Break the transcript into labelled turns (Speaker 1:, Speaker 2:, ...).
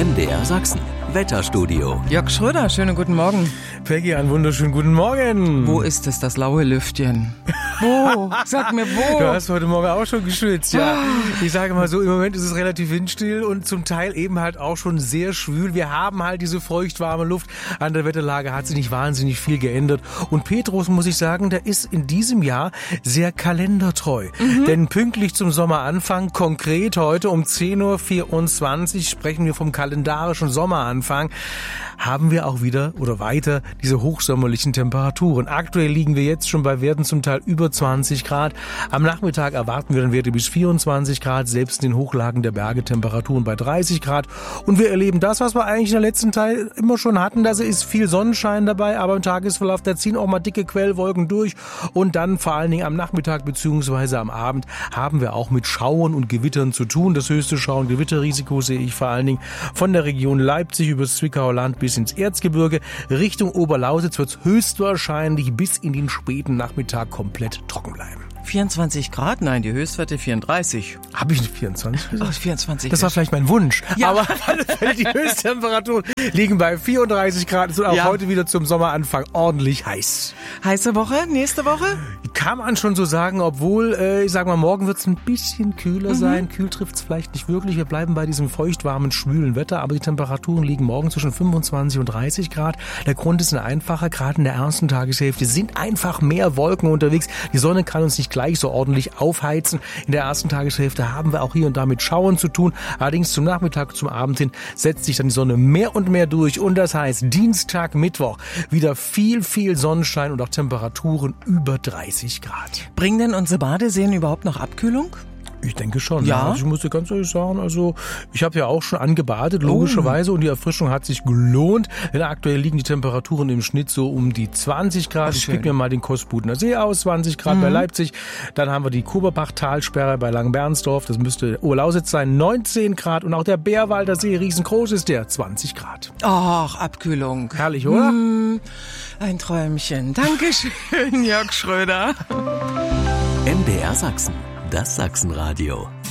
Speaker 1: MDR Sachsen, Wetterstudio.
Speaker 2: Jörg Schröder, schönen guten Morgen.
Speaker 3: Peggy, einen wunderschönen guten Morgen.
Speaker 2: Wo ist es, das laue Lüftchen? Wo? Sag mir wo.
Speaker 3: Du hast heute Morgen auch schon geschwitzt, ja. Ich sage mal so, im Moment ist es relativ windstill und zum Teil eben halt auch schon sehr schwül. Wir haben halt diese feuchtwarme Luft. An der Wetterlage hat sich nicht wahnsinnig viel geändert. Und Petrus, muss ich sagen, der ist in diesem Jahr sehr kalendertreu. Denn pünktlich zum Sommeranfang, konkret heute um 10.24 Uhr, sprechen wir vom kalendarischen Sommeranfang, haben wir auch wieder oder weiter diese hochsommerlichen Temperaturen. Aktuell liegen wir jetzt schon bei Werten zum Teil über 20 Grad. Am Nachmittag erwarten wir dann Werte bis 24 Grad, selbst in den Hochlagen der Berge Temperaturen bei 30 Grad. Und wir erleben das, was wir eigentlich in der letzten Teil immer schon hatten. Da ist viel Sonnenschein dabei, aber im Tagesverlauf, da ziehen auch mal dicke Quellwolken durch. Und dann vor allen Dingen am Nachmittag bzw. am Abend haben wir auch mit Schauern und Gewittern zu tun. Das höchste Schau- und Gewitterrisiko sehe ich vor allen Dingen von der Region Leipzig übers Zwickauer Land bis ins Erzgebirge. Richtung Oberlausitz wird es höchstwahrscheinlich bis in den späten Nachmittag komplett trocken bleiben.
Speaker 2: 24 Grad? Nein, die Höchstwerte 34.
Speaker 3: Habe ich nicht 24 gesagt?
Speaker 2: Ach, 24.
Speaker 3: Das war vielleicht mein Wunsch.
Speaker 2: Ja.
Speaker 3: Aber auf alle Fälle die Höchsttemperaturen liegen bei 34 Grad. Es wird auch heute wieder zum Sommeranfang ordentlich heiß.
Speaker 2: Heiße Woche? Nächste Woche?
Speaker 3: Kann man schon so sagen, obwohl, ich sag mal, morgen wird es ein bisschen kühler sein. Kühl trifft es vielleicht nicht wirklich. Wir bleiben bei diesem feuchtwarmen, schwülen Wetter. Aber die Temperaturen liegen morgen zwischen 25 und 30 Grad. Der Grund ist ein einfacher. Gerade in der ersten Tageshälfte sind einfach mehr Wolken unterwegs. Die Sonne kann uns nicht gleich so ordentlich aufheizen. In der ersten Tageshälfte haben wir auch hier und da mit Schauern zu tun. Allerdings zum Nachmittag, zum Abend hin setzt sich dann die Sonne mehr und mehr durch. Und das heißt, Dienstag, Mittwoch wieder viel Sonnenschein und auch Temperaturen über 30 Grad.
Speaker 2: Bringen denn unsere Badeseen überhaupt noch Abkühlung?
Speaker 3: Ich denke schon.
Speaker 2: Ja?
Speaker 3: Also ich muss dir ganz ehrlich sagen, also ich habe ja auch schon angebadet, logischerweise, und die Erfrischung hat sich gelohnt. Denn aktuell liegen die Temperaturen im Schnitt so um die 20 Grad.
Speaker 2: Ach,
Speaker 3: ich pick mir mal den Kosbudener See aus, 20 Grad bei Leipzig. Dann haben wir die Kuberbach-Talsperre bei Langenbernsdorf, das müsste Oberlausitz sein, 19 Grad. Und auch der Bärwalder See, riesengroß ist der, 20 Grad.
Speaker 2: Ach, Abkühlung.
Speaker 3: Herrlich, oder?
Speaker 2: Ein Träumchen. Dankeschön, Jörg Schröder.
Speaker 1: MDR Sachsen, das Sachsenradio.